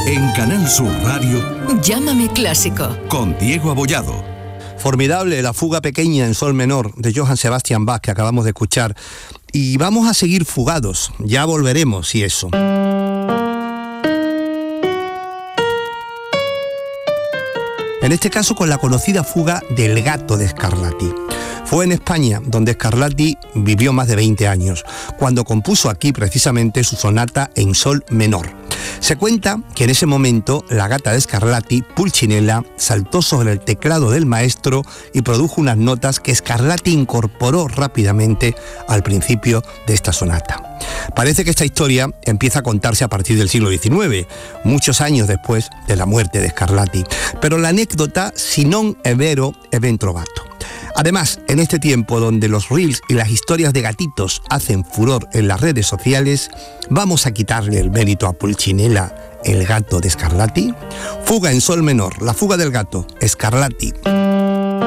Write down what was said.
En Canal Sur Radio, Llámame Clásico, con Diego Abollado. Formidable la fuga pequeña en sol menor de Johann Sebastian Bach que acabamos de escuchar. Y vamos a seguir fugados, ya volveremos y eso. En este caso con la conocida fuga del Gato de Scarlatti. Fue en España donde Scarlatti vivió más de 20 años, cuando compuso aquí precisamente su sonata en sol menor. Se cuenta que en ese momento la gata de Scarlatti, Pulcinella, saltó sobre el teclado del maestro y produjo unas notas que Scarlatti incorporó rápidamente al principio de esta sonata. Parece que esta historia empieza a contarse a partir del siglo XIX, muchos años después de la muerte de Scarlatti, pero la anécdota si non è vero è ben trovato. Además, en este tiempo donde los reels y las historias de gatitos hacen furor en las redes sociales, ¿vamos a quitarle el mérito a Pulcinella, el gato de Scarlatti? Fuga en sol menor, la fuga del gato, Scarlatti.